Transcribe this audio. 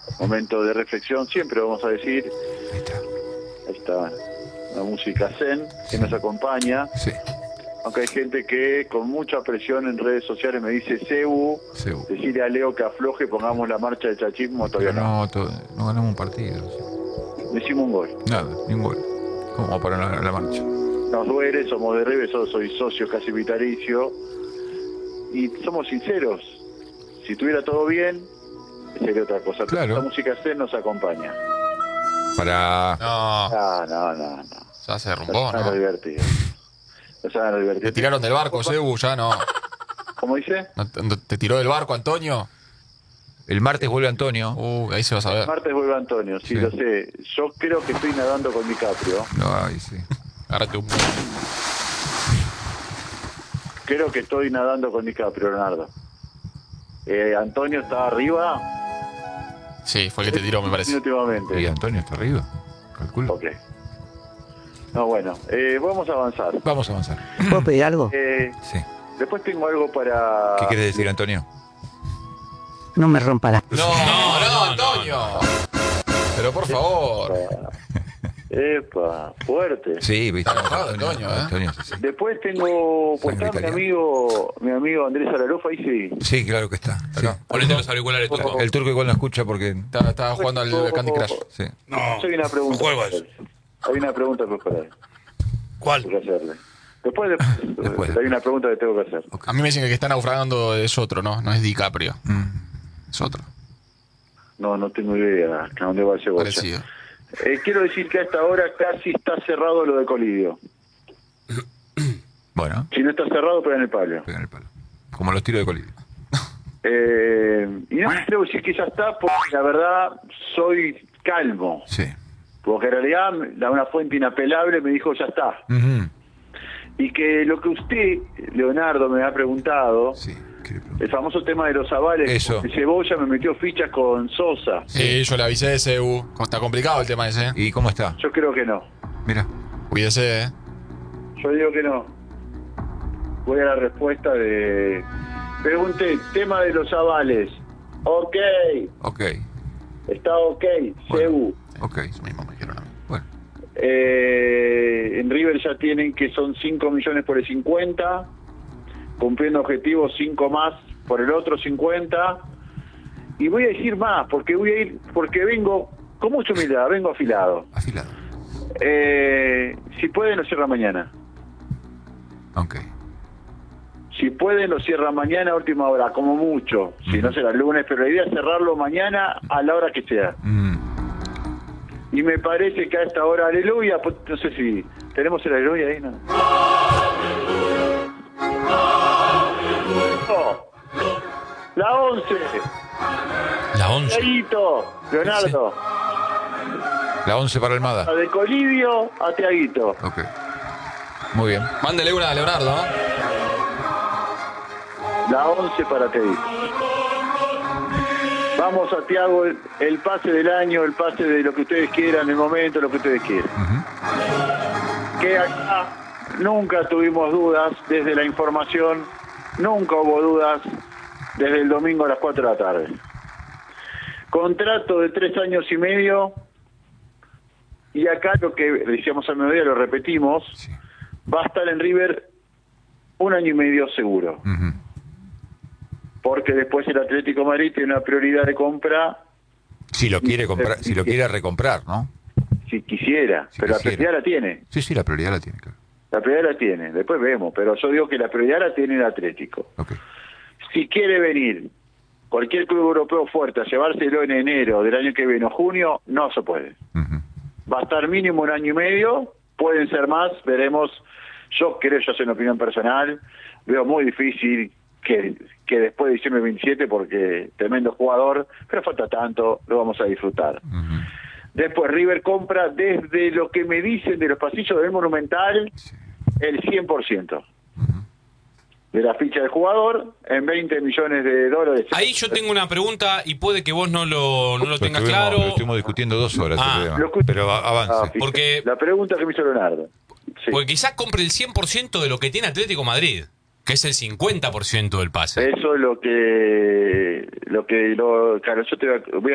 momento de reflexión, siempre vamos a decir. Ahí está. Ahí está, una música zen que nos acompaña. Sí. Aunque hay gente que con mucha presión en redes sociales me dice, Cebu, decirle a Leo que afloje y pongamos la marcha de chachismo, todavía no. No ganamos un partido. No hicimos un gol. Nada, ni un gol. ¿Cómo para la marcha? Nos duele, somos de River, soy socio casi vitalicio. Y somos sinceros. Si tuviera todo bien, sería otra cosa. Claro. La música zen nos acompaña. Para... No. Ya se derrumbó, ¿no? Divertido. Te tiraron del barco, Cebu, ya no. ¿Cómo dice? ¿Te tiró del barco, Antonio? El martes vuelve Antonio. Ahí se va a saber. El martes vuelve Antonio, sí, lo sé. Yo creo que estoy nadando con DiCaprio. No, ahí sí. Agárrate un... Creo que estoy nadando con DiCaprio, Leonardo. Antonio está arriba. Sí, fue el que te tiró, me parece. Últimamente. ¿Y Antonio está arriba? Calculo. Ok. No, bueno, vamos a avanzar. Vamos a avanzar. ¿Puedo pedir algo? Sí. Después tengo algo para... ¿Qué quieres decir, Antonio? No me rompa la... No, Antonio. Pero por favor. Epa, fuerte. Sí, viste. Está enojado, Antonio, Antonio, sí. Después tengo... Pues está mi amigo Andrés Alarofa, ahí sí. Sí, claro que está. Sí. Ponete los auriculares, Turco. El turco igual no escucha porque... Estaba jugando al Candy Crush. Sí. No, Hay una pregunta. no juego a eso. Hay una pregunta para él. ¿Cuál? Tengo que hacerle. Después hay una pregunta que tengo que hacer. A mí me dicen que está naufragando es otro, ¿no? No es DiCaprio. Es otro. No tengo idea a dónde va ese bocha. Parecido. Quiero decir que a esta hora casi está cerrado lo de Colidio. Bueno. Si no está cerrado, pega en el palo. Pega en el palo. Como los tiros de Colidio. Y no me atrevo a decir que ya está, porque la verdad soy calmo. Sí. Porque en realidad una fuente inapelable me dijo ya está. Uh-huh. Y que lo que usted, Leonardo, me ha preguntado, sí, el famoso tema de los avales, eso. Cebolla me metió fichas con Sosa. Sí, yo le avisé de Cebu. Está complicado el tema ese. ¿Y cómo está? Yo creo que no. Mira. Cuídese, Yo digo que no. Voy a la respuesta de... Pregunté, tema de los avales. Ok. Está ok, Cebu. Ok. Eso mismo me dijeron a mí. Bueno. En River ya tienen que son 5 millones por el 50, cumpliendo objetivos 5 más por el otro 50, y voy a decir más, porque vengo con mucha humildad, vengo afilado. Si pueden lo cierra mañana. Ok. Si pueden lo cierra mañana a última hora, como mucho, si no será el lunes, pero la idea es cerrarlo mañana a la hora que sea. Y me parece que a esta hora, aleluya, pues, no sé si tenemos el aleluya ahí, ¿no? La 11. La 11. Tiaguito, Leonardo. La 11 para Almada. La de Colidio a Tiaguito. Ok. Muy bien. Mándele una a Leonardo, ¿no? La 11 para Tiaguito. Vamos a Tiago, el pase del año, el pase de lo que ustedes quieran, el momento, lo que ustedes quieran. Que acá nunca tuvimos dudas desde la información, nunca hubo dudas desde el domingo a las 4 de la tarde. Contrato de 3 años y medio, y acá lo que decíamos al mediodía, lo repetimos, va a estar en River 1 año y medio seguro. Porque después el Atlético de Madrid tiene una prioridad de compra. Si lo quiere comprar, si lo quiere recomprar, ¿no? Si quisiera, pero la prioridad la tiene. Sí, la prioridad la tiene, claro. La prioridad la tiene, después vemos, pero yo digo que la prioridad la tiene el Atlético. Okay. Si quiere venir cualquier club europeo fuerte a llevárselo en enero del año que viene o junio, no se puede. Va a estar mínimo 1 año y medio, pueden ser más, veremos. Yo creo, yo soy una opinión personal, veo muy difícil que después de diciembre 27, porque tremendo jugador, pero falta tanto, lo vamos a disfrutar. Después River compra, desde lo que me dicen de los pasillos del Monumental, el 100% de la ficha del jugador en $20 millones. Ahí yo tengo una pregunta y puede que vos no lo tengas claro. Lo estuvimos discutiendo 2 horas. Pero avance. Porque la pregunta que me hizo Leonardo. Sí. Porque quizás compre el 100% de lo que tiene Atlético Madrid, que es el 50% del pase. Eso es claro, yo voy a